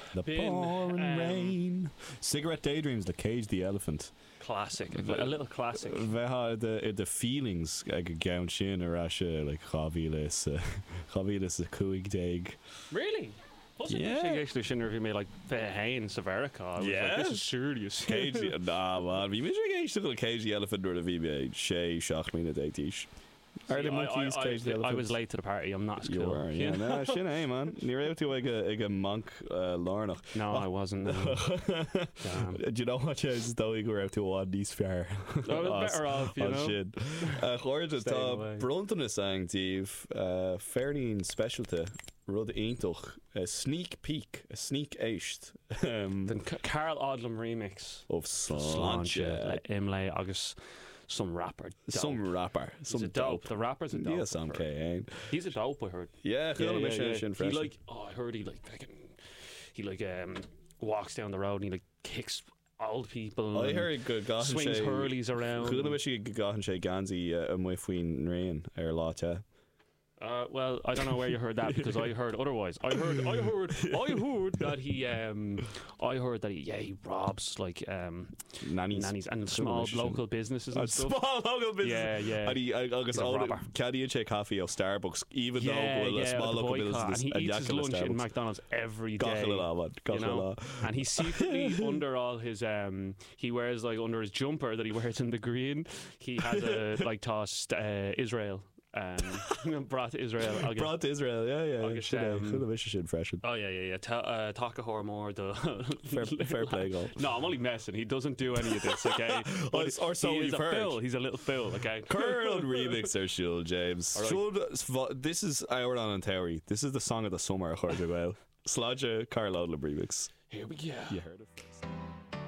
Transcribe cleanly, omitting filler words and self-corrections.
The pouring rain. Cigarette Daydreams, the Cage the Elephant. Classic, a little classic. The feelings ag a gown sin ar ashe like chavílis a cuig daig. Really? Wasn't actually sinner who made like Hain Severica? I was like, this is serious. Cage the man. We measure Cage the Elephant or the VBA Shay Shachmina Datish. Are the monkeys Cage the Elephant? I was late to the party. I'm not as cool. You were, yeah. No, shit, hey man. You're out to a monk Lornach. No, I wasn't. Do you know what you though you go out to one these fair? I was better off, you know. Shit. Chorja tá Brunton is saying Steve fairly specialty rud eintoch a sneak peek, a sneak eist. The Carl Odlum remix of Sláinte Imlay agus some rapper. Some He's a dope. The rapper's a dope. Yes, okay. He's a dope, I heard. Yeah, He like, I heard he like fucking, he like walks down the road and he like kicks old people. I heard good swings hurleys around. Chula wish you could gahan shay Ganzi Mwifween rain air lot. Well, I don't know where you heard that because I heard otherwise. I heard that he robs like nannies and small local businesses and stuff. Small local businesses. Yeah. And he caddy and Coffee of Starbucks, even though a small local business and he eats his lunch in McDonald's every day. And he's secretly under all his he wears like under his jumper that he wears in the green. He has a like tossed Israel. Brought to Israel. Yeah. Should freshen. Oh yeah. Takahor more the fair play goal. No, I'm only messing. He doesn't do any of this, okay? Or so he's heard. He's a little fool, okay? Curl remix or Shul James. Right. This is Ireland and Terry. This is the song of the summer. Well, Slodja Carl Odlum remix. Here we go. You heard it first.